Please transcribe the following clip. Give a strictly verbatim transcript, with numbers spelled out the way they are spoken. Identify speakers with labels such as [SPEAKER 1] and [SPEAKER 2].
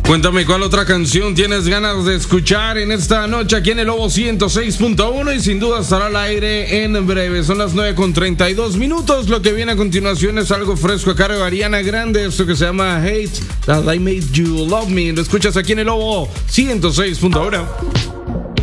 [SPEAKER 1] Cuéntame cuál otra canción tienes ganas de escuchar en esta noche aquí en el Lobo ciento seis punto uno y sin duda estará al aire en breve. Son las nueve con treinta y dos minutos. Lo que viene a continuación es algo fresco a cargo de Ariana Grande. Esto que se llama Hate That I Made You Love Me. Lo escuchas aquí en el Lobo ciento seis punto uno.